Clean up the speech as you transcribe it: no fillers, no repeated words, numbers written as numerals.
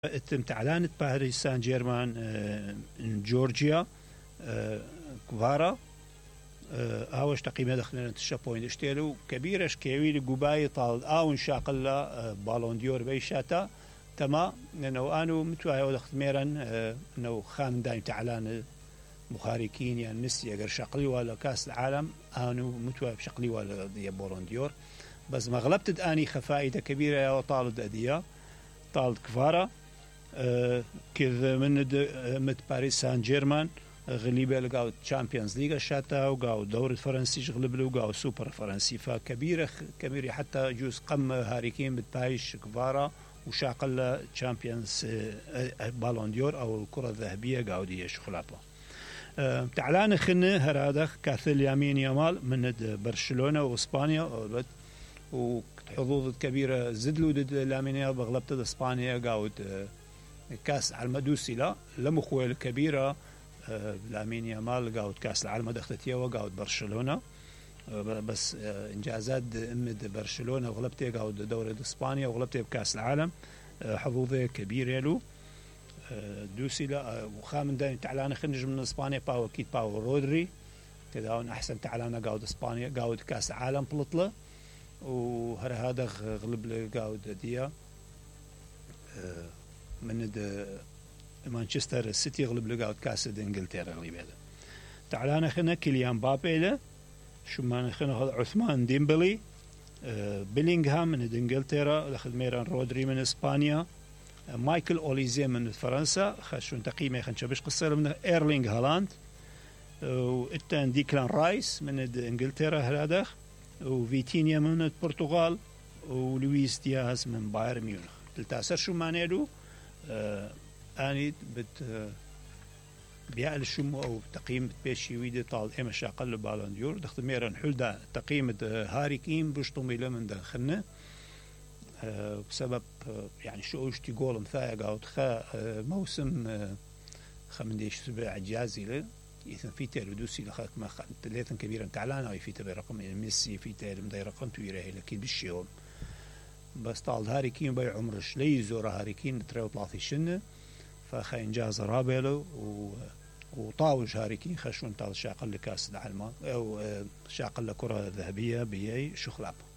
تم تعلانت باريس سان جيرمان جورجيا كفارا اوش تقييمه دخلنا تشابوين اشتيلو كبيرش كيوي لقباي طال او ان شاء الله بالون ديور بيشاتا تما انه انو متواي ودخت ميرن انه خام دايم تعلان مخاركين يعني ميسي اگر شقلي ولا كاس العالم انو متواي بشقلي ولا دي بالون ديور بس ما غلبت اني خفائده كبيره يا طالد اديه طالد كفارا كذا من باريس سان جيرمان غليبه لقاو تشامبيونز ليغا شاتا وقاو دوري فرنسي غلب له وقاو سوبر فرنسي فكبيره كبيره حتى جوز قم هاريكين بتبايش كفارا وشاقل تشامبيونز بالون ديور او الكره الذهبيه قاو دي شخلابه تعلان خنه هرادخ كاثل يمين يمال من برشلونه واسبانيا وحظوظ كبيره زدلو ضد لامينيا بغلبت اسبانيا قاود كاس العالم دوسي لا لمخوه الكبيره لامين يامال قاود كاس العالم دختتيه وقاود برشلونه بس انجازات امد برشلونه وغلبته قاود دوري اسبانيا وغلبته بكاس العالم حظوظه كبيره له دوسي لا وخامن دايم تعلان خنج من اسبانيا باو اكيد باو رودري كذا احسن تعلان قاود اسبانيا قاود كاس العالم بلطله وهذا غلب قاود ديا من مانشستر سيتي غلب لقاود كاس انجلترا غلب هذا تعالى خنا كيليان مبابي له شو ما خنا عثمان ديمبلي بيلينغهام من انجلترا اخذ ميران رودري من اسبانيا مايكل اوليزي من فرنسا خشون تقييمه خنش باش قصير من ايرلينغ هالاند والتان ديكلان رايس من انجلترا هذا وفيتينيا من البرتغال ولويس دياز من بايرن ميونخ تلتاسر شو مانيلو اني بيعل شمو او تقييم بيشي ويدي طال اما شاقل بالون ديور دخت ميرن حلدا تقييم هاري كين بشطمي لمن دخلنا بسبب يعني شو اشتي جول مثايا قاود خا موسم خمنديش سبع جازي له يثن في تير دوسي لخاك ما ثلاثا كبيرا تعلان في تبي رقم ميسي في تير مدي رقم تويره لكن بالشيوم بس طال هاري كين بي عمرش لي زور هاري كين تريو طلاثي شنه فخا انجاز رابيلو وطاوج هاري كين خشون طال شاقل لكاس العالم او شاقل لكره ذهبيه بيي شخلاب